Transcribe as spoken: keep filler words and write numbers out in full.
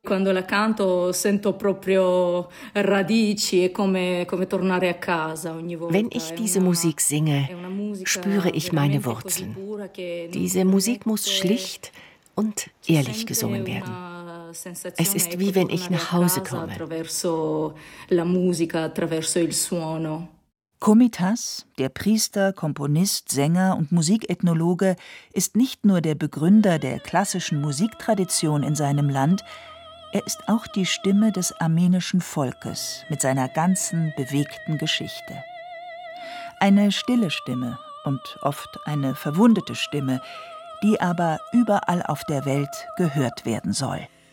Quando la canto sento proprio radici, è come, come tornare a casa ogni volta. Wenn ich diese Musik singe, spüre ich meine Wurzeln. Diese Musik muss schlicht und ehrlich gesungen werden. Es ist wie wenn ich nach Hause komme. Komitas, der Priester, Komponist, Sänger und Musikethnologe, ist nicht nur der Begründer der klassischen Musiktradition in seinem Land, er ist auch die Stimme des armenischen Volkes mit seiner ganzen bewegten Geschichte. Eine stille Stimme und oft eine verwundete Stimme, die aber überall auf der Welt gehört werden soll.